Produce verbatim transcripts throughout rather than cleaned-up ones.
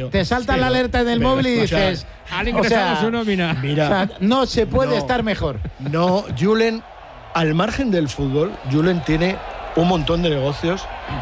te salta sí, la alerta en el móvil y dices, han ingresado su nómina. Mira, o sea, no se puede no, estar mejor. No, Julen, al margen del fútbol, Julen tiene un montón de negocios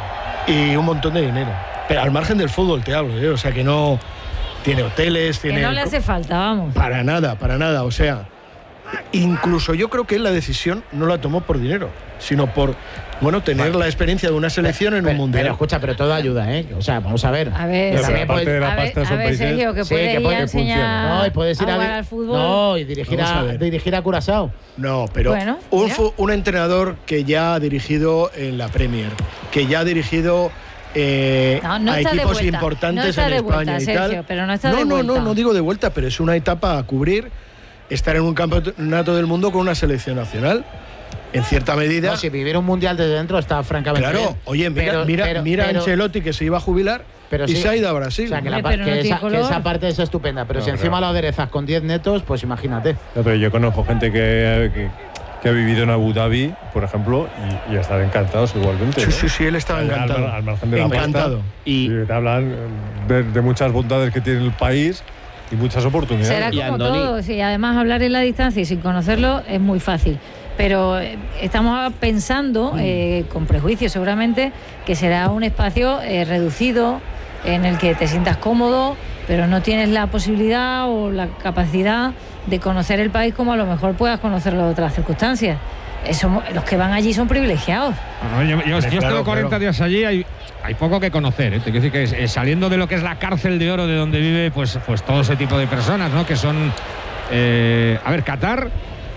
y un montón de dinero. Pero al margen del fútbol te hablo, ¿eh? O sea que no tiene hoteles, tiene. Que no le hace falta, vamos. Para nada, para nada. O sea, incluso yo creo que él la decisión no la tomó por dinero, sino por, bueno, tener vale. la experiencia de una selección pero, en un pero, mundial. Pero escucha, pero todo ayuda, ¿eh? O sea, vamos a ver. A ver, sí, aparte puede, de la a pasta ver, son a ver, países. Sergio, que sí, puede que puede enseñar no, y puedes ir a a jugar al fútbol. No, y dirigir a, a dirigir a Curazao. No, pero bueno, un, un entrenador que ya ha dirigido en la Premier, que ya ha dirigido eh, no, no a equipos vuelta, importantes no está en de España vuelta, y Sergio, tal. Pero no, está no, de no, vuelta. no, no digo de vuelta, pero es una etapa a cubrir, estar en un campeonato del mundo con una selección nacional. En cierta medida. No, si vivir un mundial desde dentro está francamente claro, bien. oye, mira, pero, mira, pero, mira pero, Ancelotti que se iba a jubilar pero y sí, se ha ido a Brasil. O sea, que, la, Hombre, que, no esa, que esa parte es estupenda, pero no, si encima pero... lo aderezas con diez netos, pues imagínate. No, pero yo conozco gente que, que, que ha vivido en Abu Dhabi, por ejemplo, y, y están encantados igualmente. Sí, ¿no? sí, sí, él estaba al, encantado. Al, al margen de la encantado. Pasta, y, y te hablan de, de muchas bondades que tiene el país y muchas oportunidades. Será como todo, sí, además hablar en la distancia y sin conocerlo es muy fácil. Pero eh, estamos pensando, eh, con prejuicios seguramente, que será un espacio eh, reducido en el que te sientas cómodo, pero no tienes la posibilidad o la capacidad de conocer el país como a lo mejor puedas conocerlo en otras circunstancias. Eso, los que van allí son privilegiados. No, yo yo, yo claro, estuve cuarenta claro. días allí, hay, hay poco que conocer. ¿eh? Te quiero decir que eh, saliendo de lo que es la cárcel de oro de donde vive pues, pues todo ese tipo de personas, ¿no? Que son... Eh, a ver, Qatar...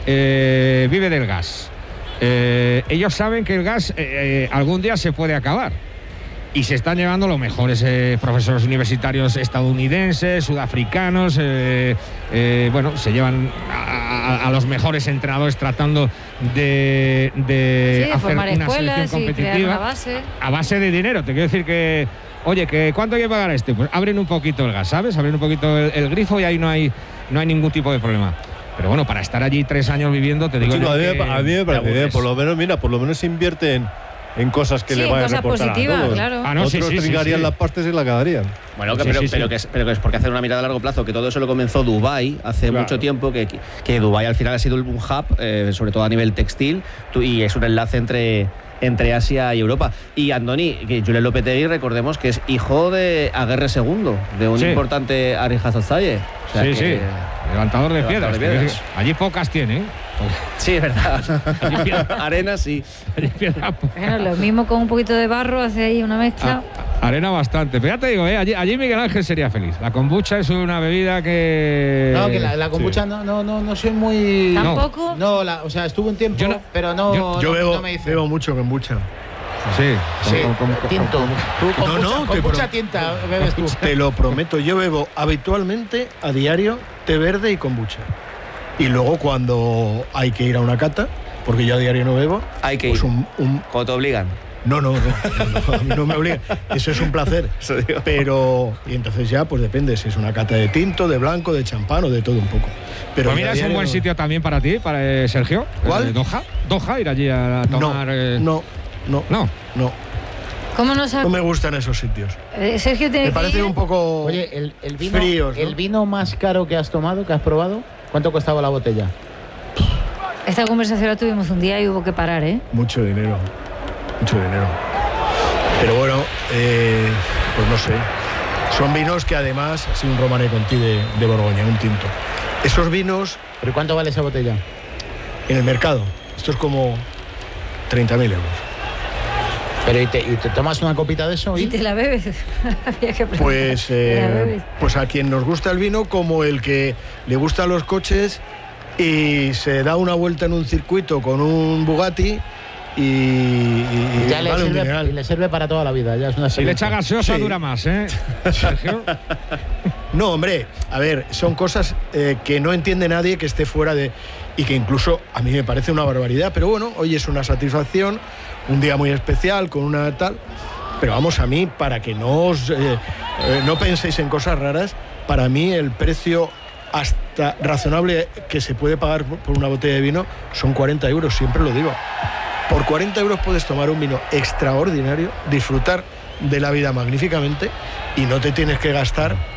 Eh, vive del gas. Eh, ellos saben que el gas eh, eh, algún día se puede acabar. Y se están llevando los mejores eh, profesores universitarios estadounidenses, sudafricanos. Eh, eh, bueno, se llevan a, a, a los mejores entrenadores tratando de, de sí, hacer una selección competitiva. Una base. A base de dinero. Te quiero decir que, oye, que ¿cuánto hay que pagar este? Pues abren un poquito el gas, ¿sabes? Abren un poquito el, el grifo y ahí no hay, no hay ningún tipo de problema. Pero bueno, para estar allí tres años viviendo, te digo... Chico, a, mí, que a mí me parece bien, por lo menos, mira, por lo menos invierten en cosas que sí, le vayan a reportar positivas, a todos. claro. Ah, no, Otros sí, sí, trincarían sí, sí. las pastas y la cagarían. Bueno, que, sí, pero, sí, pero, sí. Que es, pero que es porque hacer una mirada a largo plazo, que todo eso lo comenzó Dubái hace Claro. mucho tiempo, que, que Dubái al final ha sido un hub, eh, sobre todo a nivel textil, y es un enlace entre... entre Asia y Europa. Y Andoni, que Julen Lopetegui, recordemos que es hijo de Aguirre segundo, de un sí. importante Arijazozaye. O sea sí, que, sí, levantador de levantador piedras. de piedras. Allí pocas tiene, ¿eh? Sí, es verdad. Arena sí. Allí piedra poca. Bueno, lo mismo con un poquito de barro, hace ahí una mezcla. Ah, arena bastante. Pero ya te digo, ¿eh? allí, allí Miguel Ángel sería feliz. La kombucha es una bebida que... No, que la, la kombucha sí. no, no, no, no soy muy... ¿Tampoco? No, la, o sea, estuve un tiempo, Yo no- pero no, yo- Yo no, bebo, no me hice. bebo mucho kombucha. Sí, Sí, con- con- con- tinto. Tú, kombucha, No, no, te kombucha pro- tinta bebes tú. Te lo prometo, yo bebo habitualmente a diario té verde y kombucha. Y luego cuando hay que ir a una cata, porque yo a diario no bebo, Hay que pues ir. un, un Como te obligan. No, no, no, no, a mí no me obliga. Eso es un placer. Eso digo. Pero, y entonces ya, pues depende si es una cata de tinto, de blanco, de champán o de todo un poco. Pero Pues mira, ya es un diario buen no. sitio también para ti, para eh, Sergio. ¿Cuál? Eh, Doha. Doha, ir allí a tomar... No, eh, no, no, No. no. ¿Cómo nos ha... No me gustan esos sitios. eh, Sergio tiene Me que parece ir? un poco Oye, el, el vino, fríos, ¿no? el vino más caro que has tomado, que has probado, ¿cuánto costaba la botella? Esta conversación la tuvimos un día y hubo que parar, ¿eh? Mucho dinero, mucho dinero. Pero bueno, eh, pues no sé. Son vinos que además, así un Romanée Conti de, de Borgoña, un tinto. Esos vinos ¿Pero cuánto vale esa botella? en el mercado, esto es como treinta mil euros. Pero ¿y te, y te tomas una copita de eso? ¿Y ¿Y? te la bebes? Había que preguntar. Pues, ¿Te la eh, bebes? pues a quien nos gusta el vino, como el que le gustan los coches y se da una vuelta en un circuito con un Bugatti y, y- y Ya le vale un sirve, dineral. y le sirve para toda la vida. Ya es una Si le echa experiencia. gaseosa Sí. dura más, ¿eh? Sergio. No, hombre, a ver, son cosas eh, que no entiende nadie que esté fuera de... Y que incluso a mí me parece una barbaridad, pero bueno, hoy es una satisfacción, un día muy especial, con una tal... Pero vamos, a mí, para que no os... eh, eh, no penséis en cosas raras, para mí el precio hasta razonable que se puede pagar por por una botella de vino son cuarenta euros, siempre lo digo. Por cuarenta euros puedes tomar un vino extraordinario, disfrutar de la vida magníficamente y no te tienes que gastar